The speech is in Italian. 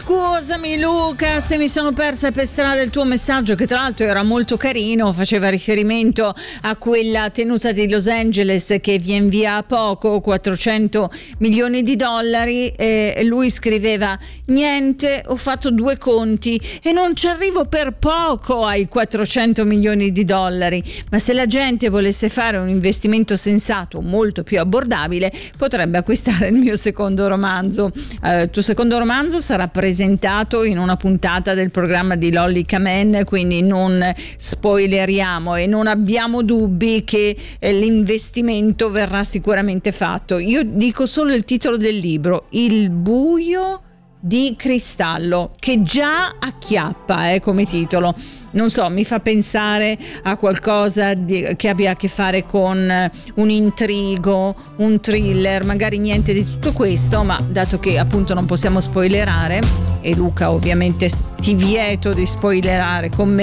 Scusami Luca se mi sono persa per strada il tuo messaggio, che tra l'altro era molto carino, faceva riferimento a quella tenuta di Los Angeles che vien via a poco, 400 milioni di dollari, e lui scriveva: niente, ho fatto 2 conti e non ci arrivo per poco ai 400 milioni di dollari, ma se la gente volesse fare un investimento sensato molto più abbordabile potrebbe acquistare il mio secondo romanzo. Il tuo secondo romanzo sarà presentato in una puntata del programma di Lolly Kamen, quindi non spoileriamo e non abbiamo dubbi che l'investimento verrà sicuramente fatto. Io dico solo il titolo del libro: Il buio di cristallo, che già acchiappa come titolo. Non so, mi fa pensare a qualcosa che abbia a che fare con un intrigo, un thriller, magari niente di tutto questo, ma dato che appunto non possiamo spoilerare, e Luca ovviamente ti vieto di spoilerare con me,